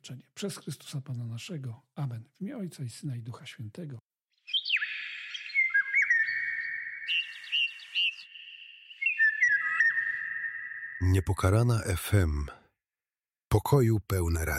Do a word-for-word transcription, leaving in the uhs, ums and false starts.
oświadczenie. Przez Chrystusa Pana naszego. Amen. W imię Ojca i Syna i Ducha Świętego. Niepokalana F M. Pokoju pełne radio.